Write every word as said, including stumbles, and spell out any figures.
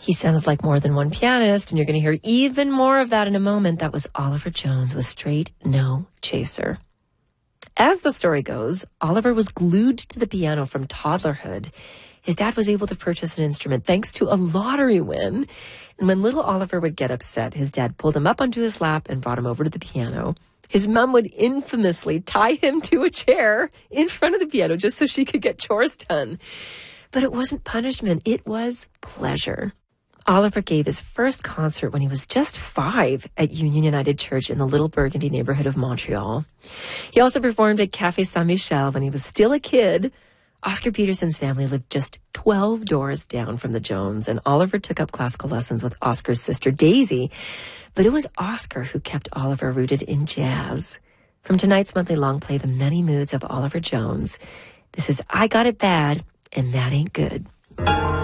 He sounded like more than one pianist, and you're going to hear even more of that in a moment. That was Oliver Jones with Straight No Chaser. As the story goes, Oliver was glued to the piano from toddlerhood. His dad was able to purchase an instrument thanks to a lottery win. And when little Oliver would get upset, his dad pulled him up onto his lap and brought him over to the piano. His mom would infamously tie him to a chair in front of the piano just so she could get chores done. But it wasn't punishment. It was pleasure. Oliver gave his first concert when he was just five at Union United Church in the Little Burgundy neighborhood of Montreal. He also performed at Café Saint-Michel when he was still a kid. Oscar Peterson's family lived just twelve doors down from the Jones, and Oliver took up classical lessons with Oscar's sister Daisy. But it was Oscar who kept Oliver rooted in jazz. From tonight's monthly long play, The Many Moods of Oliver Jones, this is I Got It Bad, and That Ain't Good.